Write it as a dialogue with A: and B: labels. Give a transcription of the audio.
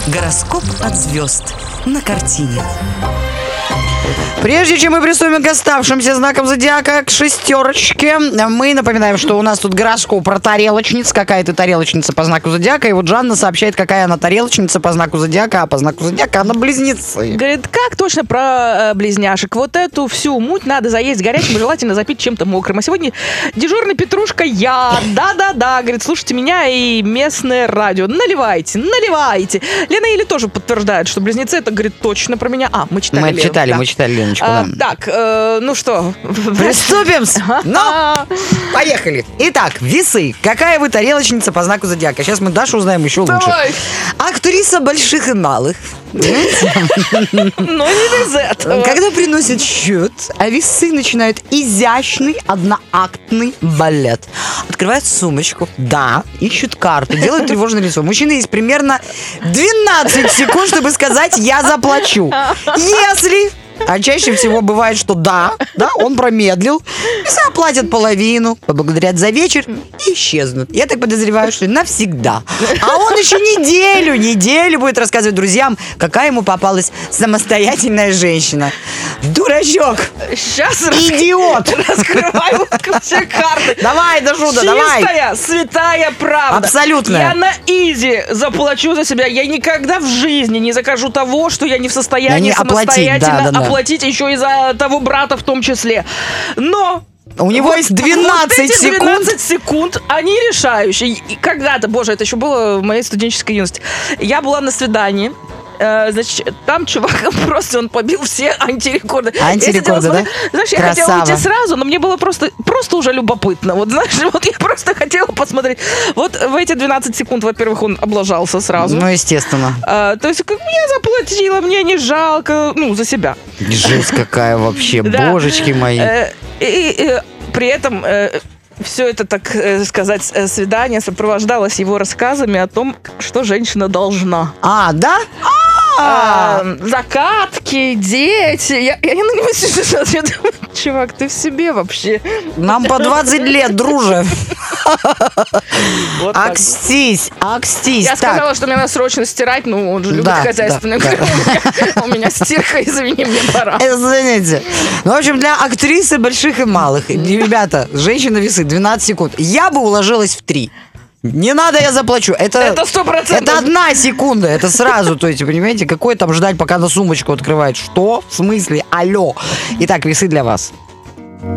A: Гороскоп от звезд на картине.
B: Прежде чем мы приступим к оставшимся знакам зодиака, к шестерочке, мы напоминаем, что у нас тут гороскоп про тарелочниц. Какая ты тарелочница по знаку зодиака. И вот Жанна сообщает, какая она тарелочница по знаку зодиака, а по знаку зодиака она близнецы.
C: Говорит, как точно про близняшек? Вот эту всю муть надо заесть горячим и желательно запить чем-то мокрым. А сегодня дежурный Петрушка я. Да-да-да, говорит, слушайте меня и местное радио. Наливайте, наливайте. Лена Или тоже подтверждает, что близнецы, это, говорит, точно про меня. Мы читали.
B: Мы читали, Леночку. Да.
C: Так, ну что?
B: Приступим. Поехали. Итак, весы. Какая вы тарелочница по знаку зодиака? Сейчас мы Дашу узнаем еще лучше.
C: Давай.
B: Актриса больших и малых.
C: Но не без этого.
B: Когда приносят счет, а весы начинают изящный одноактный балет. Открывают сумочку, да, ищут карту, делают тревожное лицо. У мужчины есть примерно 12 секунд, чтобы сказать «я заплачу». Если... А чаще всего бывает, что да, он промедлил, весы оплатят половину, поблагодарят за вечер и исчезнут. Я так подозреваю, что навсегда. А он еще неделю будет рассказывать друзьям, какая ему попалась самостоятельная женщина. Дурачок.
C: Сейчас
B: Идиот.
C: раскрываю все карты.
B: Давай, Дашуда, давай.
C: Чистая, святая правда.
B: Абсолютно.
C: Я на изи заплачу за себя. Я никогда в жизни не закажу того, что я не в состоянии самостоятельно оплатить, еще и за того брата в том числе. Но...
B: У него есть 12
C: эти
B: секунд.
C: 12 секунд, они решающие. И когда-то, боже, это еще было в моей студенческой юности. Я была на свидании. Значит, там чувак просто он побил все антирекорды.
B: Антирекорды, да?
C: Знаешь, я хотела уйти сразу, но мне было просто уже любопытно. Вот, знаешь, вот я просто хотела посмотреть. Вот в эти 12 секунд, во-первых, он облажался сразу.
B: Ну, естественно.
C: То есть, как я заплатила, мне не жалко, за себя.
B: Жесть какая вообще, божечки мои.
C: И при этом... все это, так сказать, свидание сопровождалось его рассказами о том, что женщина должна.
B: Да?
C: Закатки, дети. Я на него сижу, чувак, ты в себе вообще.
B: Нам по 20 лет, друже.
C: Вот
B: Акстись.
C: Я сказала, что мне надо срочно стирать, он же любит хозяйственную. У меня стирка, извини, мне пора.
B: Извините. В общем, для актрисы больших и малых, ребята, женщина-весы, 12 секунд. Я бы уложилась в 3. Не надо, я заплачу. Это
C: 100%.
B: Это 1 секунда, это сразу. То есть, понимаете, какое там ждать, пока на сумочку открывает? Что? В смысле? Алло. Итак, весы для вас.